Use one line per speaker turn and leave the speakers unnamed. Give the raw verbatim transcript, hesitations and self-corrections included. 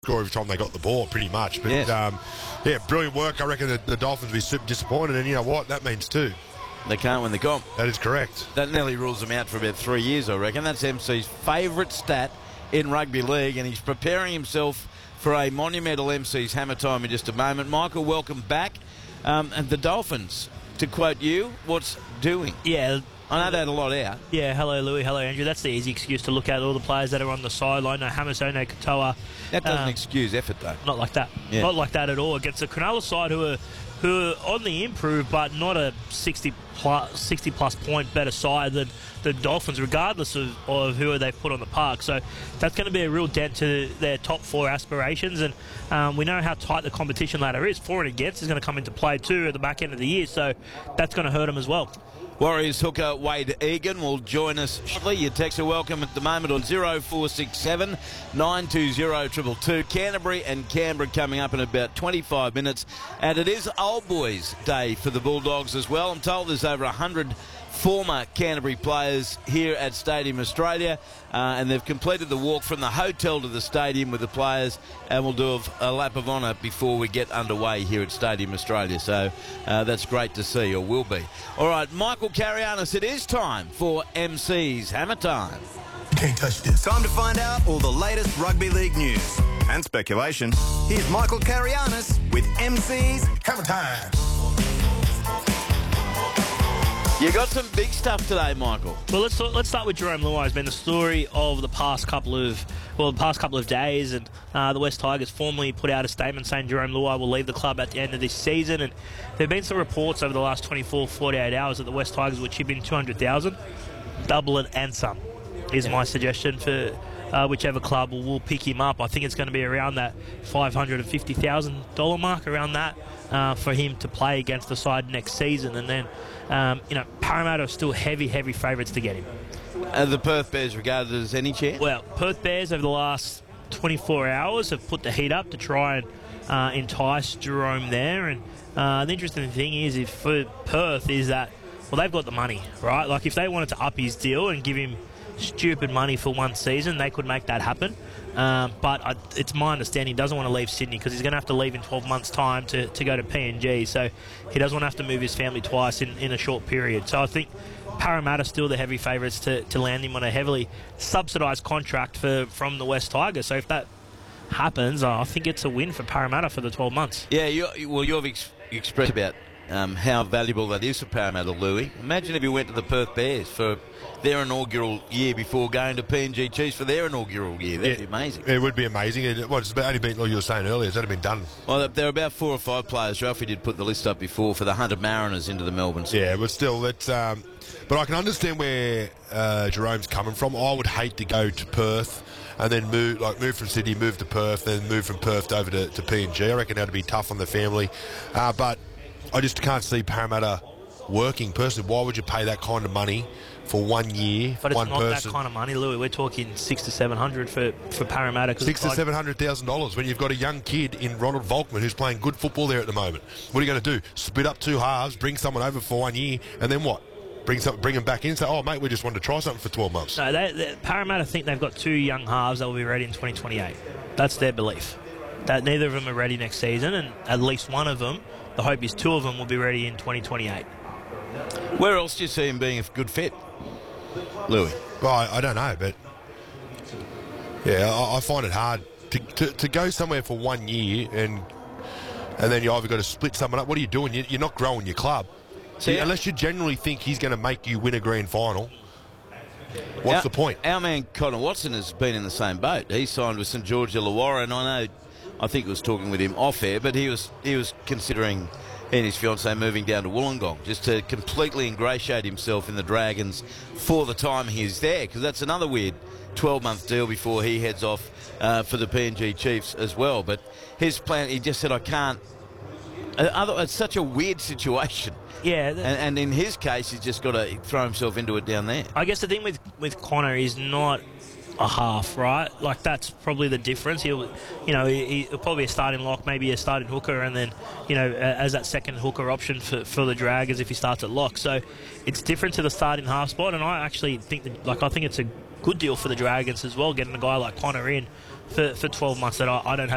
score every time they got the ball, pretty much. But,
yes.
um, yeah, brilliant work. I reckon the, the Dolphins will be super disappointed, and you know what? That means too.
They can't win the comp.
That is correct.
That nearly rules them out for about three years, I reckon. That's M C's favourite stat in rugby league, and he's preparing himself for a monumental M C's Hammer Time in just a moment. Michael, welcome back. Um, and the Dolphins, to quote you, what's doing?
Yeah.
I know they had a lot out.
Yeah, hello, Louis. Hello, Andrew. That's the easy excuse to look at all the players that are on the sideline. No, Hamiso, Katoa.
That doesn't
um,
excuse effort, though.
Not like that.
Yeah.
Not like that at all. Against the Cronulla side, who are who are on the improve, but not a sixty plus, sixty plus point better side than the Dolphins, regardless of, of who they put on the park. So that's going to be a real dent to their top four aspirations. And um, we know how tight the competition ladder is. For and against is going to come into play too at the back end of the year. So that's going to hurt them as well.
Warriors hooker Wade Egan will join us shortly. Your texts are welcome at the moment on zero four six seven, nine two zero, two two two. Canterbury and Canberra coming up in about twenty-five minutes. And it is Old Boys Day for the Bulldogs as well. I'm told there's over one hundred former Canterbury players here at Stadium Australia, uh, and they've completed the walk from the hotel to the stadium with the players, and we'll do a, a lap of honour before we get underway here at Stadium Australia. So uh, that's great to see, or will be. All right, Michael Carianis, it is time for M C's Hammer Time.
Can't touch this. Time to find out all the latest rugby league news and speculation. Here's Michael Carianis with M C's Hammer Time.
You got some big stuff today, Michael.
Well, let's let's start with Jerome Luai. It's been the story of the past couple of well, the past couple of days, and uh, the West Tigers formally put out a statement saying Jerome Luai will leave the club at the end of this season. And there have been some reports over the last twenty-four, forty-eight hours that the West Tigers would chip in two hundred thousand, double it and some. Is my suggestion for uh, whichever club will, will pick him up. I think it's going to be around that five hundred fifty thousand dollars mark, around that, uh, for him to play against the side next season. And then, um, you know, Parramatta are still heavy, heavy favourites to get him.
Are the Perth Bears regarded as any chance?
Well, Perth Bears over the last twenty-four hours have put the heat up to try and uh, entice Jerome there. And uh, the interesting thing is, if for Perth, is that, well, they've got the money, right? Like, if they wanted to up his deal and give him stupid money for one season, they could make that happen. Um, but I, it's my understanding he doesn't want to leave Sydney, because he's going to have to leave in twelve months' time to, to go to P N G. So he doesn't want to have to move his family twice in, in a short period. So I think Parramatta still the heavy favourites to, to land him on a heavily subsidised contract for from the West Tigers. So if that happens, I think it's a win for Parramatta for the twelve months.
Yeah, you, well, you've ex- expressed about um, how valuable that is for Parramatta, Louis. Imagine if you went to the Perth Bears for their inaugural year before going to P N G Chiefs for their inaugural year. That'd
Yeah,
be amazing.
It would be amazing. It, well, it's only been, like you were saying earlier, it's only been done.
Well, there are about four or five players. Ralphie did put the list up before for the Hunter Mariners into the Melbourne.
Yeah, but still, it's. Um, but I can understand where uh, Jerome's coming from. I would hate to go to Perth and then move, like move from Sydney, move to Perth, then move from Perth over to, to P N G. I reckon that'd be tough on the family. Uh, but I just can't see Parramatta working personally. Why would you pay that kind of money for one year,
But it's
one
not
person?
that kind of money, Louis. We're talking six to seven hundred for for Parramatta.
Six to seven hundred thousand dollars when you've got a young kid in Ronald Volkman who's playing good football there at the moment. What are you going to do? Split up two halves, bring someone over for one year, and then what? Bring some, bring them back in and say, oh, mate, we just wanted to try something for twelve months.
No, they, they, Parramatta think they've got two young halves that will be ready in twenty twenty-eight. That's their belief. That neither of them are ready next season, and at least one of them, the hope is two of them will be ready in twenty twenty-eight.
Where else do you see him being a good fit, Louis?
Well, I, I don't know, but yeah, I, I find it hard to, to, to go somewhere for one year and and then you either got to split someone up. What are you doing? You, you're not growing your club. See,
Yeah.
unless you genuinely think he's going to make you win a grand final, what's
our,
the point?
Our man Connor Watson has been in the same boat. He signed with St George Illawarra, and I know, I think I was talking with him off air, but he was he was considering, he and his fiancée, moving down to Wollongong just to completely ingratiate himself in the Dragons for the time he's there, because that's another weird twelve-month deal before he heads off uh, for the P N G Chiefs as well. But his plan, he just said, I can't. Uh, other, it's such a weird situation.
Yeah,
And, and in his case, he's just got to throw himself into it down there.
I guess the thing with, with Connor is not a half, right? Like, that's probably the difference. He'll, you know, he, he'll probably a starting lock, maybe a starting hooker, and then, you know, as that second hooker option for, for the Dragons if he starts at lock. So it's different to the starting half spot, and I actually think that, like, I think it's a good deal for the Dragons as well, getting a guy like Connor in for, for twelve months that I, I don't have